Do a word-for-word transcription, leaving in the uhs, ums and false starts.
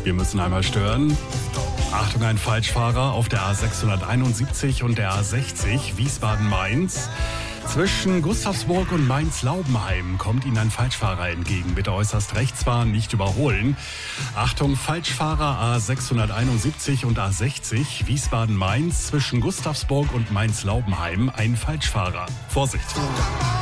Wir müssen einmal stören. Achtung, ein Falschfahrer auf der A sechshunderteinundsiebzig und der A sechzig Wiesbaden-Mainz. Zwischen Gustavsburg und Mainz-Laubenheim kommt Ihnen ein Falschfahrer entgegen. Bitte äußerst rechts fahren, nicht überholen. Achtung, Falschfahrer A sechshunderteinundsiebzig und A sechzig Wiesbaden-Mainz. Zwischen Gustavsburg und Mainz-Laubenheim ein Falschfahrer. Vorsicht!